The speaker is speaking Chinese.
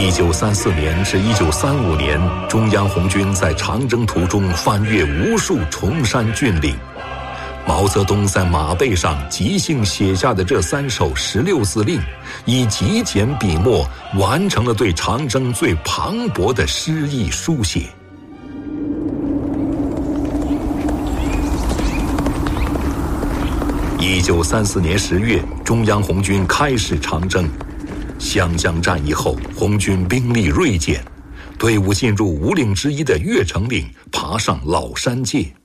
1934年至1935年，中央红军在长征途中翻越无数崇山峻岭。毛泽东在马背上即兴写下的这3首16字令，以极简笔墨完成了对长征最磅礴的诗意书写。1934年10月，中央红军开始长征。湘江战役后，红军兵力锐减，队伍进入5岭之一的越城岭，爬上老山界。